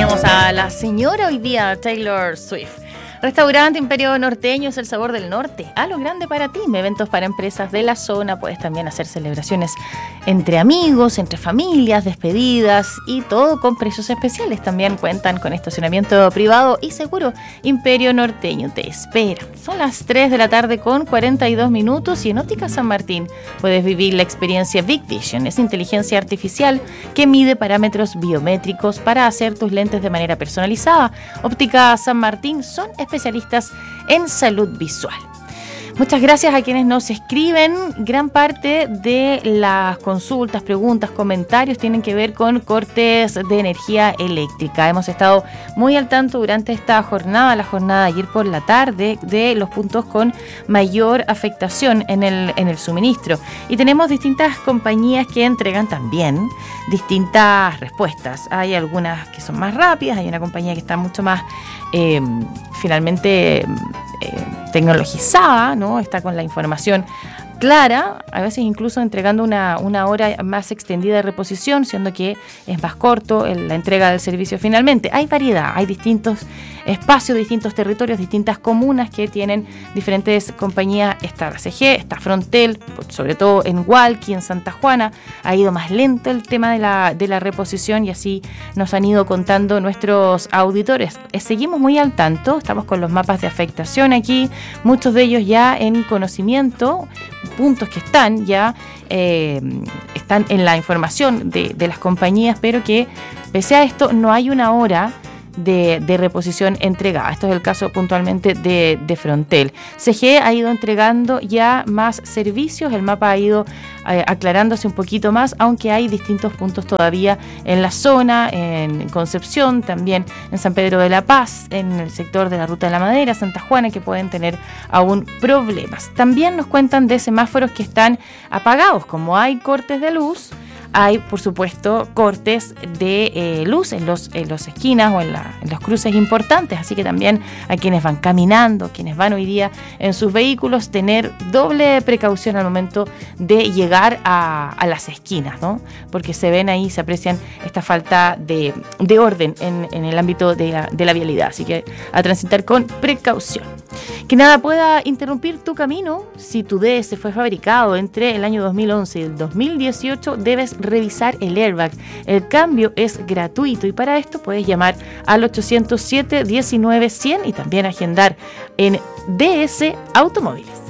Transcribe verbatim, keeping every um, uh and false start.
Escuchamos a la señora hoy día, Taylor Swift. Restaurante Imperio Norteño es el sabor del norte. A lo grande para ti. Eventos para empresas de la zona. Puedes también hacer celebraciones entre amigos, entre familias, despedidas y todo con precios especiales. También cuentan con estacionamiento privado y seguro. Imperio Norteño te espera. Son las tres de la tarde con cuarenta y dos minutos y en Óptica San Martín puedes vivir la experiencia Big Vision. Es inteligencia artificial que mide parámetros biométricos para hacer tus lentes de manera personalizada. Óptica San Martín son especialistas en salud visual. Muchas gracias a quienes nos escriben. Gran parte de las consultas, preguntas, comentarios tienen que ver con cortes de energía eléctrica. Hemos estado muy al tanto durante esta jornada, la jornada de ayer por la tarde, de los puntos con mayor afectación en el, en el suministro. Y tenemos distintas compañías que entregan también distintas respuestas. Hay algunas que son más rápidas, hay una compañía que está mucho más eh, finalmente... Eh, tecnologizada, ¿no? Está con la información clara, a veces incluso entregando una, una hora más extendida de reposición, siendo que es más corto el, la entrega del servicio finalmente. Hay variedad, hay distintos espacios, distintos territorios, distintas comunas que tienen diferentes compañías. Está la C G, está Frontel, sobre todo en Hualqui, en Santa Juana. Ha ido más lento el tema de la, de la reposición y así nos han ido contando nuestros auditores. Eh, seguimos muy al tanto, estamos con los mapas de afectación aquí, muchos de ellos ya en conocimiento, puntos que están ya eh, están en la información de, de las compañías, pero que pese a esto no hay una hora de, de reposición entregada. Esto es el caso puntualmente de, de Frontel. C G ha ido entregando ya más servicios, el mapa ha ido eh, aclarándose un poquito más, aunque hay distintos puntos todavía en la zona, en Concepción, también en San Pedro de la Paz, en el sector de la Ruta de la Madera, Santa Juana, que pueden tener aún problemas. También nos cuentan de semáforos que están apagados, como hay cortes de luz. Hay, por supuesto, cortes de eh, luz en los en las esquinas o en, la, en los cruces importantes, así que también a quienes van caminando, quienes van hoy día en sus vehículos, tener doble precaución al momento de llegar a, a las esquinas, ¿no? Porque se ven ahí, se aprecian esta falta de, de orden en, en el ámbito de la, de la vialidad, así que a transitar con precaución. Que nada pueda interrumpir tu camino. Si tu D S fue fabricado entre el año dos mil once y el dos mil dieciocho, debes revisar el airbag. El cambio es gratuito y para esto puedes llamar al ochocientos siete, diecinueve, cien y también agendar en D S Automóviles.